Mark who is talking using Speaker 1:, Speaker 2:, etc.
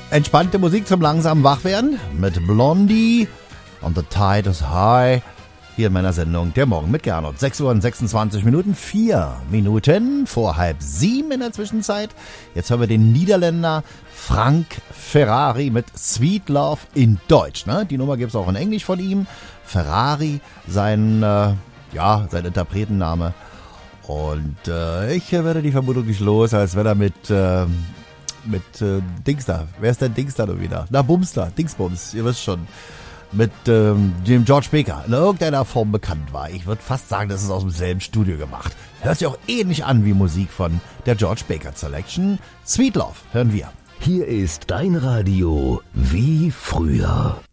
Speaker 1: Entspannte Musik zum langsamen Wachwerden mit Blondie und The Tide is High. Hier in meiner Sendung Der Morgen mit Gernot. 6 Uhr und 26 Minuten, 4 Minuten vor 6:30 in der Zwischenzeit. Jetzt hören wir den Niederländer Frank Ferrari mit Sweet Love in Deutsch. Ne? Die Nummer gibt es auch in Englisch von ihm. Ferrari, sein Interpretenname. Und ich werde die Vermutung nicht los, als wenn er mit Dings da. Wer ist denn Dings da nur wieder? Na, Bumster, Dingsbums, ihr wisst schon. Mit dem George Baker in irgendeiner Form bekannt war. Ich würde fast sagen, das ist aus demselben Studio gemacht. Hört sich auch ähnlich an wie Musik von der George Baker Selection. Sweet Love hören wir.
Speaker 2: Hier ist dein Radio wie früher.